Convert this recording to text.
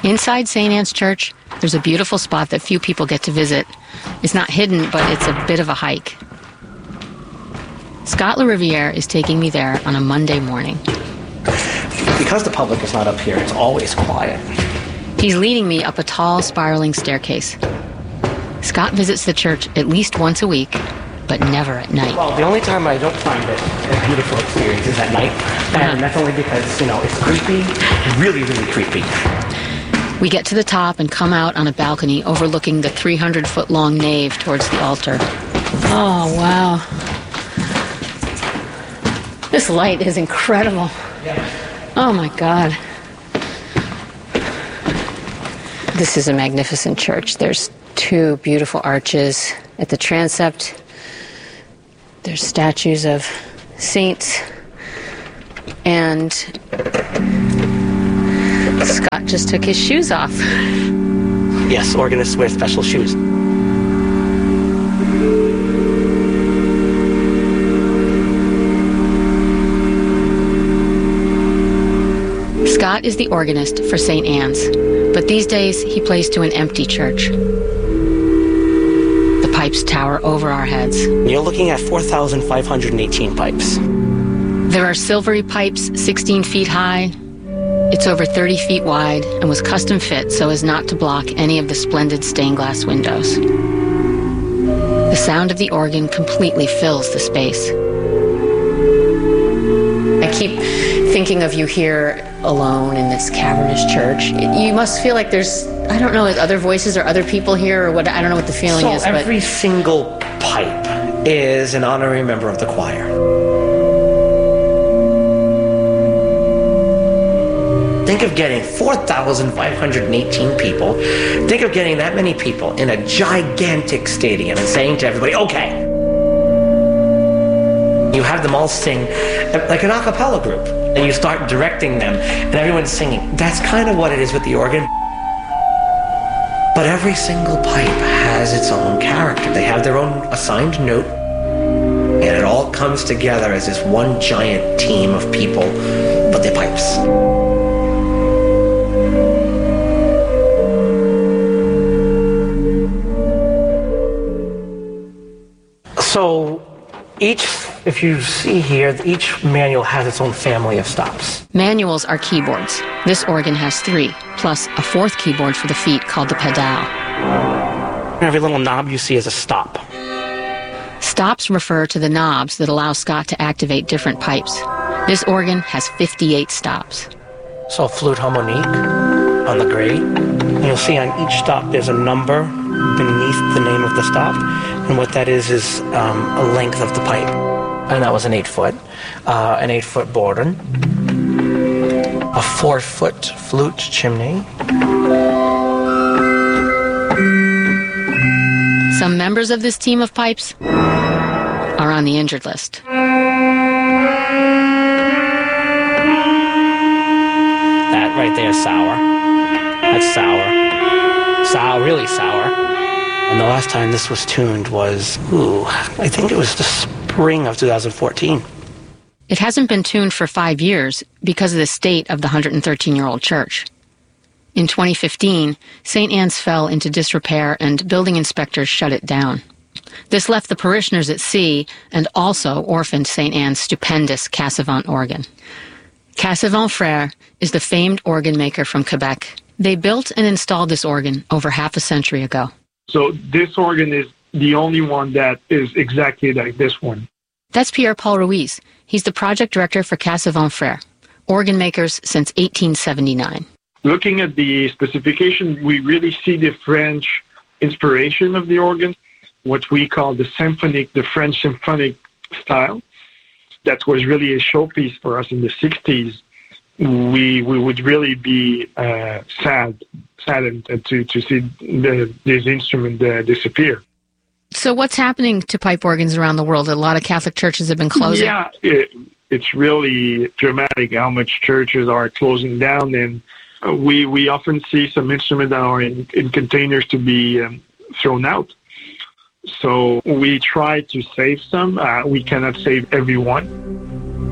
Inside St. Anne's Church, there's a beautiful spot that few people get to visit. It's not hidden, but it's a bit of a hike. Scott LaRiviere is taking me there on a Monday morning. Because the public is not up here, it's always quiet. He's leading me up a tall, spiraling staircase. Scott visits the church at least once a week, but never at night. Well, the only time I don't find it a beautiful experience is at night. And that's only because, it's creepy, really, really creepy. We get to the top and come out on a balcony overlooking the 300-foot-long nave towards the altar. Oh, wow. This light is incredible. Oh, my God. This is a magnificent church. There's 2 beautiful arches at the transept. There's statues of saints. And Scott just took his shoes off. Yes, organists wear special shoes. Scott is the organist for St. Anne's, but these days he plays to an empty church. The pipes tower over our heads. You're looking at 4,518 pipes. There are silvery pipes 16 feet high. It's over 30 feet wide and was custom fit so as not to block any of the splendid stained glass windows. The sound of the organ completely fills the space. I keep thinking of you here alone in this cavernous church. You must feel like there's, I don't know, other voices or other people here or what, I don't know what the feeling is. So every single pipe is an honorary member of the choir. Think of getting 4,518 people. Think of getting that many people in a gigantic stadium and saying to everybody, okay. You have them all sing like an a cappella group, and you start directing them, and everyone's singing. That's kind of what it is with the organ. But every single pipe has its own character. They have their own assigned note, and it all comes together as this one giant team of people, but they're pipes. So if you see here, each manual has its own family of stops. Manuals are keyboards. This organ has 3, plus a 4th keyboard for the feet called the pedal. Every little knob you see is a stop. Stops refer to the knobs that allow Scott to activate different pipes. This organ has 58 stops. So flute harmonique on the grade. And you'll see on each stop there's a number beneath the name of the stop. And what that is a length of the pipe. And that was an 8-foot. An 8-foot Borden. A 4-foot flute chimney. Some members of this team of pipes are on the injured list. That right there is sour. That's sour. Sour, really sour. And the last time this was tuned was, I think it was the spring of 2014. It hasn't been tuned for 5 years because of the state of the 113-year-old church. In 2015, St. Anne's fell into disrepair and building inspectors shut it down. This left the parishioners at sea and also orphaned St. Anne's stupendous Cassavant organ. Cassavant Frères is the famed organ maker from Quebec. They built and installed this organ over half a century ago. So this organ is the only one that is exactly like this one. That's Pierre-Paul Ruiz. He's the project director for Cassavant Frères, organ makers since 1879. Looking at the specification, we really see the French inspiration of the organ, what we call the French symphonic style. That was really a showpiece for us in the 60s. We would really be saddened to see this instrument disappear. So what's happening to pipe organs around the world? A lot of Catholic churches have been closing. Yeah, it's really dramatic how much churches are closing down, and we often see some instruments that are in containers to be thrown out. So we try to save some. We cannot save everyone.